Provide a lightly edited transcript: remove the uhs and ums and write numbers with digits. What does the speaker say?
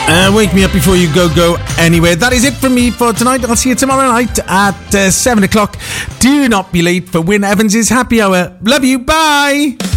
Wake me up before you go anywhere. That is it from me for tonight. I'll see you tomorrow night at 7 o'clock. Do not be late for Wyn Evans' happy hour. Love you. Bye.